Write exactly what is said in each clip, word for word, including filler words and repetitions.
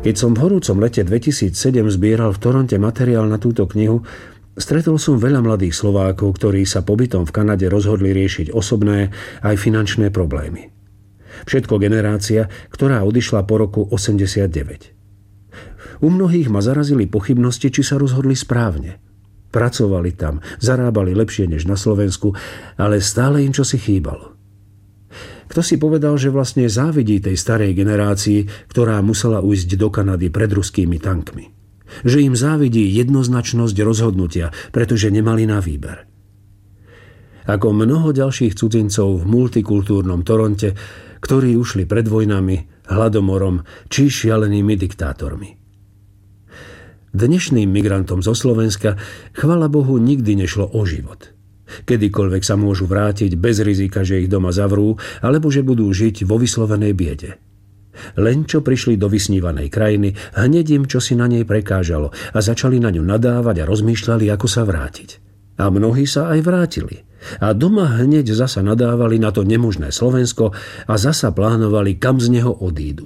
Keď som v horúcom lete dvetisícsedem zbieral v Toronte materiál na túto knihu, stretol som veľa mladých Slovákov, ktorí sa pobytom v Kanade rozhodli riešiť osobné aj finančné problémy. Všetko generácia, ktorá odišla po roku osemdesiatdeväť. U mnohých ma zarazili pochybnosti, či sa rozhodli správne. Pracovali tam, zarábali lepšie než na Slovensku, ale stále im čosi chýbalo. Kto si povedal, že vlastne závidí tej starej generácii, ktorá musela ujsť do Kanady pred ruskými tankmi. Že im závidí jednoznačnosť rozhodnutia, pretože nemali na výber. Ako mnoho ďalších cudzincov v multikultúrnom Toronte, ktorí ušli pred vojnami, hladomorom či šialenými diktátormi. Dnešným migrantom zo Slovenska, chvala Bohu, nikdy nešlo o život. Kedykoľvek sa môžu vrátiť bez rizika, že ich doma zavrú, alebo že budú žiť vo vyslovenej biede. Len čo prišli do vysnívanej krajiny, hneď im čosi na nej prekážalo a začali na ňu nadávať a rozmýšľali, ako sa vrátiť. A mnohí sa aj vrátili. A doma hneď zasa nadávali na to nemožné Slovensko a zasa plánovali, kam z neho odídu.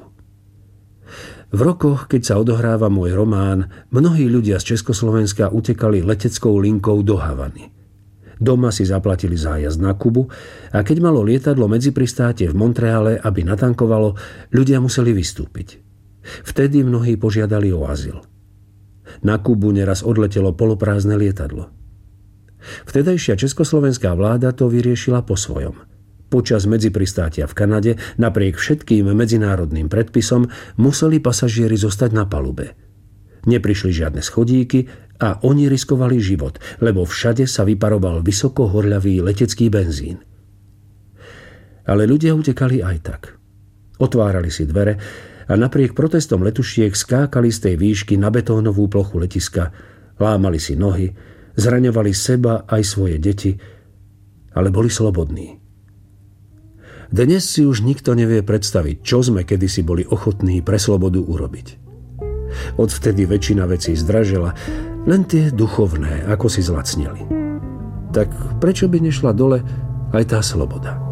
V rokoch, keď sa odohráva môj román, mnohí ľudia z Československa utekali leteckou linkou do Havany. Doma si zaplatili zájazd na Kubu a keď malo lietadlo medzipristátie v Montreale, aby natankovalo, ľudia museli vystúpiť. Vtedy mnohí požiadali o azyl. Na Kubu neraz odletelo poloprázdne lietadlo. Vtedajšia československá vláda to vyriešila po svojom. Počas medzipristátia v Kanade, napriek všetkým medzinárodným predpisom, museli pasažieri zostať na palube. Neprišli žiadne schodíky a oni riskovali život, lebo všade sa vyparoval vysoko horľavý letecký benzín. Ale ľudia utekali aj tak. Otvárali si dvere a napriek protestom letušiek skákali z tej výšky na betónovú plochu letiska, lámali si nohy, zraňovali seba aj svoje deti, ale boli slobodní. Dnes si už nikto nevie predstaviť, čo sme kedysi boli ochotní pre slobodu urobiť. Odvtedy väčšina vecí zdražela, len tie duchovné, ako si zlacneli. Tak prečo by nešla dole aj tá sloboda?